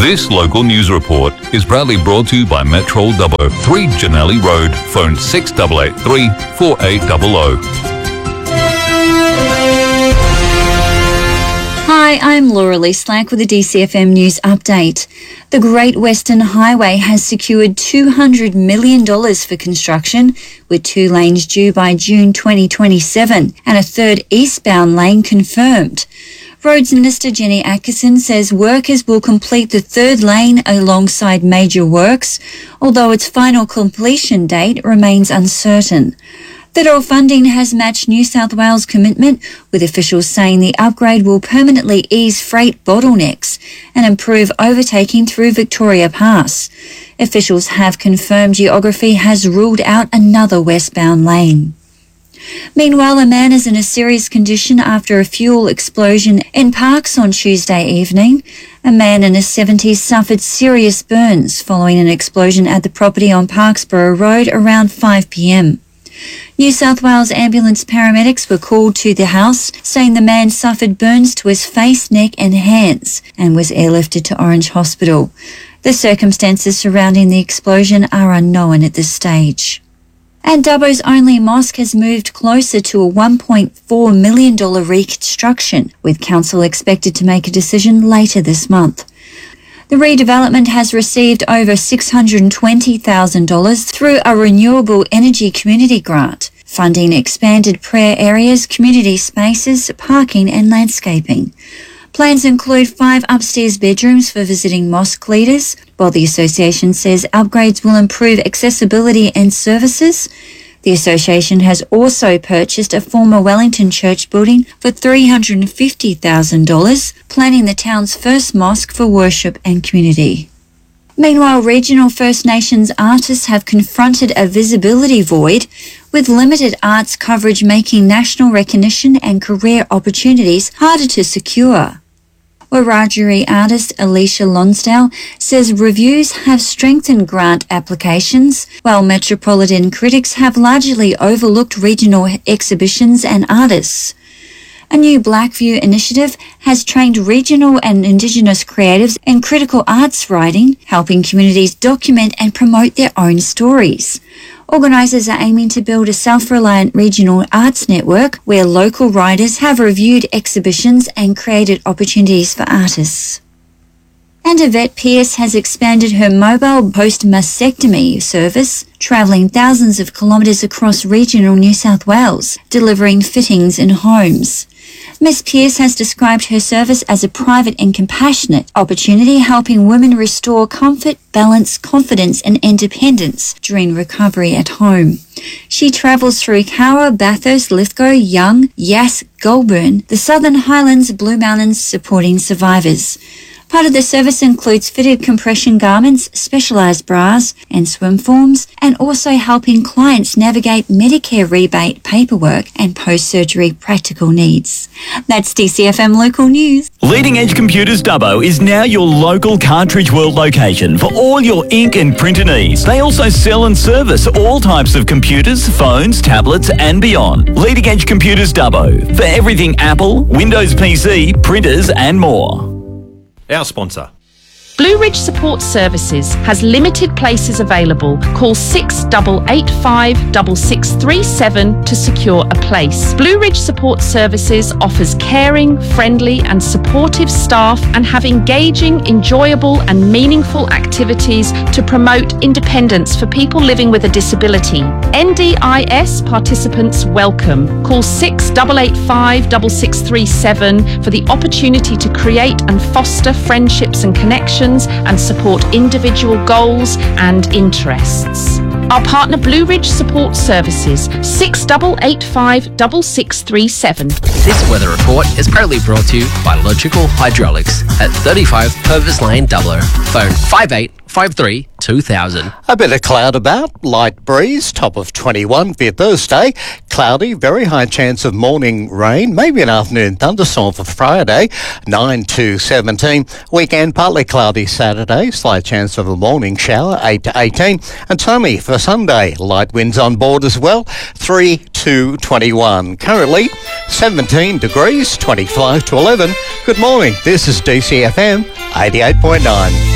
This local news report is proudly brought to you by Metro Dubbo, 3 Janelli Road, phone 6883 4800. Hi, I'm Laura Lee-Slack with a DCFM News Update. The Great Western Highway has secured $200 million for construction, with 2 lanes due by June 2027 and a third eastbound lane confirmed. Roads Minister Jenny Atkinson says workers will complete the third lane alongside major works, although its final completion date remains uncertain. Federal funding has matched New South Wales' commitment, with officials saying the upgrade will permanently ease freight bottlenecks and improve overtaking through Victoria Pass. Officials have confirmed Geography has ruled out another westbound lane. Meanwhile, a man is in a serious condition after a fuel explosion in Parkes on Tuesday evening. A man in his 70s suffered serious burns following an explosion at the property on Parkesborough Road around 5 p.m. New South Wales ambulance paramedics were called to the house, saying the man suffered burns to his face, neck and hands and was airlifted to Orange Hospital. The circumstances surrounding the explosion are unknown at this stage. And Dubbo's only mosque has moved closer to a $1.4 million reconstruction, with council expected to make a decision later this month. The redevelopment has received over $620,000 through a renewable energy community grant, funding expanded prayer areas, community spaces, parking and landscaping. Plans include 5 upstairs bedrooms for visiting mosque leaders, while the association says upgrades will improve accessibility and services. The association has also purchased a former Wellington church building for $350,000, planning the town's first mosque for worship and community. Meanwhile, regional First Nations artists have confronted a visibility void, with limited arts coverage making national recognition and career opportunities harder to secure. Wiradjuri artist Alicia Lonsdale says reviews have strengthened grant applications, while metropolitan critics have largely overlooked regional exhibitions and artists. A new Blackview initiative has trained regional and Indigenous creatives in critical arts writing, helping communities document and promote their own stories. Organisers are aiming to build a self-reliant regional arts network where local writers have reviewed exhibitions and created opportunities for artists. And Yvette Pearce has expanded her mobile post-mastectomy service, travelling thousands of kilometres across regional New South Wales, delivering fittings in homes. Ms. Pearce has described her service as a private and compassionate opportunity, helping women restore comfort, balance, confidence and independence during recovery at home. She travels through Cowra, Bathurst, Lithgow, Young, Yass, Goulburn, the Southern Highlands, Blue Mountains, supporting survivors. Part of the service includes fitted compression garments, specialised bras and swim forms, and also helping clients navigate Medicare rebate paperwork and post-surgery practical needs. That's DCFM Local News. Leading Edge Computers Dubbo is now your local Cartridge World location for all your ink and printer needs. They also sell and service all types of computers, phones, tablets and beyond. Leading Edge Computers Dubbo for everything Apple, Windows PC, printers and more. Our sponsor. Blue Ridge Support Services has limited places available. Call 6885 6637 to secure a place. Blue Ridge Support Services offers caring, friendly and supportive staff and have engaging, enjoyable and meaningful activities to promote independence for people living with a disability. NDIS participants welcome. Call 6885 6637 for the opportunity to create and foster friendships and connections and support individual goals and interests. Our partner Blue Ridge Support Services, 6885 6637. This weather report is proudly brought to you by Logical Hydraulics at 35 Purvis Lane, Dubbo. Phone 5853 2000. A bit of cloud about, light breeze, top of 21 for your Thursday. Cloudy, very high chance of morning rain, maybe an afternoon thunderstorm for Friday, 9 to 17. Weekend, partly cloudy Saturday, slight chance of a morning shower, 8 to 18. And sunny for Sunday, light winds on board as well, 3 to 21. Currently, 17 degrees, 25 to 11. Good morning, this is DCFM 88.9.